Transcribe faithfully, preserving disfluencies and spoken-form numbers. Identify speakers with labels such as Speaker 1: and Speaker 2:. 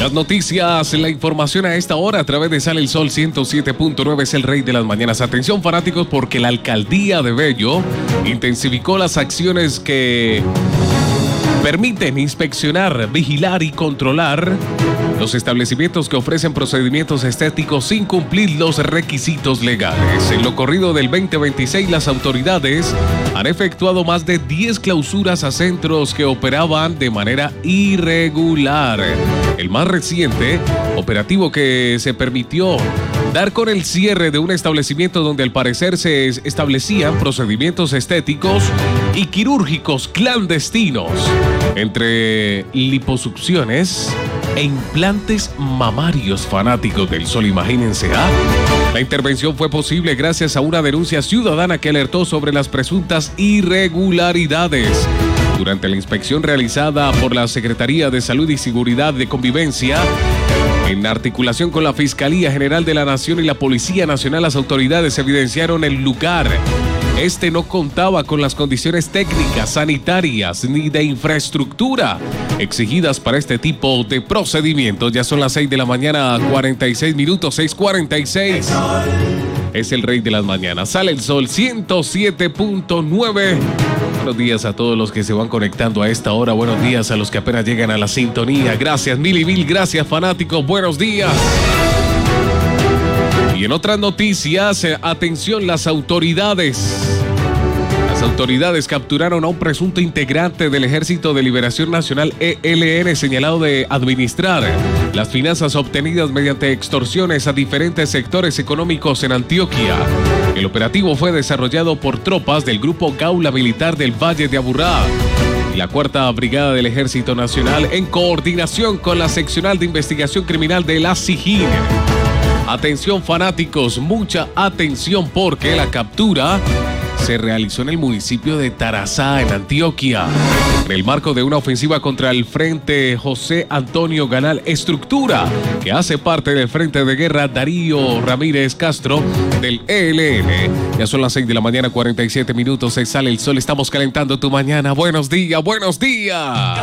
Speaker 1: Las noticias, la información a esta hora a través de Sale el Sol ciento siete punto nueve es el rey de las mañanas. Atención fanáticos, porque la alcaldía de Bello intensificó las acciones que permiten inspeccionar, vigilar y controlar los establecimientos que ofrecen procedimientos estéticos sin cumplir los requisitos legales. En lo corrido del veinte veintiséis, las autoridades han efectuado más de diez clausuras a centros que operaban de manera irregular. El más reciente operativo que se permitió dar con el cierre de un establecimiento donde al parecer se establecían procedimientos estéticos y quirúrgicos clandestinos, entre liposucciones e implantes mamarios. Fanáticos del Sol, imagínense, ¿ah? La intervención fue posible gracias a una denuncia ciudadana que alertó sobre las presuntas irregularidades. Durante la inspección realizada por la Secretaría de Salud y Seguridad de Convivencia, en articulación con la Fiscalía General de la Nación y la Policía Nacional, las autoridades evidenciaron el lugar. Este no contaba con las condiciones técnicas, sanitarias ni de infraestructura exigidas para este tipo de procedimientos. Ya son las seis de la mañana, cuarenta y seis minutos, seis cuarenta y seis. Es el rey de las mañanas. Sale el Sol ciento siete punto nueve. Buenos días a todos los que se van conectando a esta hora. Buenos días a los que apenas llegan a la sintonía. Gracias, mil y mil gracias, fanáticos. Buenos días. Y en otras noticias, atención, las autoridades. Las autoridades capturaron a un presunto integrante del Ejército de Liberación Nacional E L N señalado de administrar las finanzas obtenidas mediante extorsiones a diferentes sectores económicos en Antioquia. El operativo fue desarrollado por tropas del Grupo Gaula Militar del Valle de Aburrá y la Cuarta Brigada del Ejército Nacional en coordinación con la Seccional de Investigación Criminal de la SIGIN. Atención fanáticos, mucha atención, porque la captura se realizó en el municipio de Tarazá, en Antioquia, en el marco de una ofensiva contra el Frente José Antonio Ganal Estructura, que hace parte del Frente de Guerra Darío Ramírez Castro del E L N. Ya son las seis de la mañana, cuarenta y siete minutos, se sale el sol, estamos calentando tu mañana. Buenos días, buenos días.